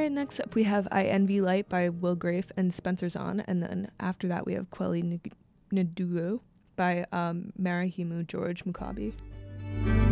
right, next up we have I Envy Light by Will Grafe and Spencer Zahn, and then after that we have Kweli Ndugu by Marahimu George Mukabi.